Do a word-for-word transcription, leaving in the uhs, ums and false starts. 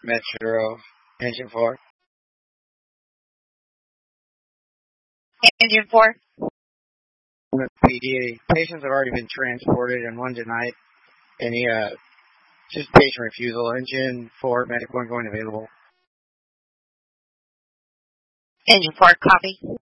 Metro, engine four. Engine four. P D A. Patients have already been transported and one tonight. Any, uh, just patient refusal. Engine four, medic one going available. Engine four, copy.